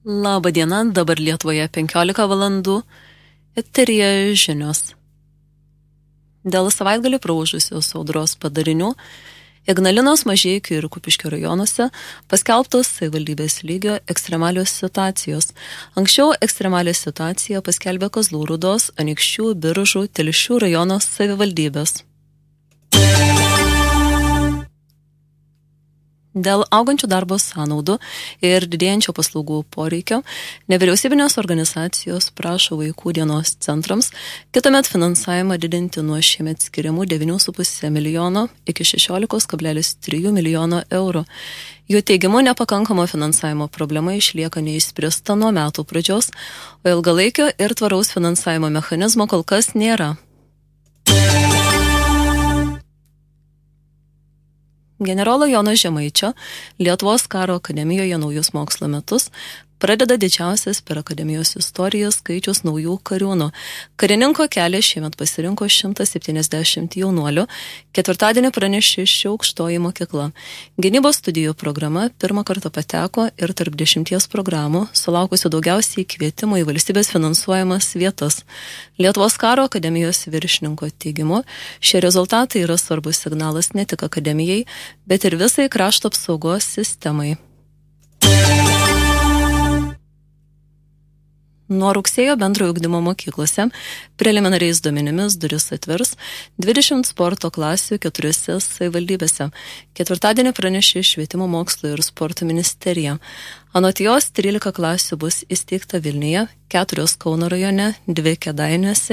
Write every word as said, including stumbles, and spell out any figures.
Labą dieną, dabar Lietuvoje penkiolika valandų, eteryje žinios. Dėl savaitgalį praūžusios audros padarinių Ignalinos, Mažeikių ir Kupiškio rajonuose paskelbtos savivaldybės lygio ekstremalios situacijos. Anksčiau ekstremalią situaciją paskelbė Kazlų Rūdos, Anykščių, Biržų, Telšių rajono savivaldybės. Dėl augančių darbo sąnaudų ir didėjančio paslaugų poreikio, nevyriausybinės organizacijos prašo vaikų dienos centrams kitąmet finansavimą didinti nuo šiemet skiriamų devynių su puse milijono iki šešiolikos kablelis trijų milijono eurų. Jų teigimu nepakankamo finansavimo problema išlieka neišspręsta nuo metų pradžios, o ilgalaikio ir tvaraus finansavimo mechanizmo kol kas nėra. Generolo Jono Žemaičio Lietuvos karo akademijoje naujus mokslo metus pradeda didžiausias per akademijos istoriją skaičius naujų kariūnų. Karininko kelią šiemet pasirinko šimtas septyniasdešimt jaunuolių, ketvirtadienį pranešė ši aukštoji mokykla. Gynybos studijų programa pirmą kartą pateko ir tarp dešimties programų, sulaukusių daugiausiai kvietimų į valstybės finansuojamas vietas. Lietuvos karo akademijos viršininko teigimu, šie rezultatai yra svarbus signalas ne tik akademijai, bet ir visai krašto apsaugos sistemai. Nuo rugsėjo bendrojo ugdymo mokyklose preliminariais duomenimis duris atvers dvidešimt sporto klasių keturiose savivaldybėse. Ketvirtadienį pranešė Švietimo mokslo ir sporto ministerija. Anot jos trylika klasių bus įsteigta Vilniuje, keturios Kauno rajone, dvi Kėdainiuose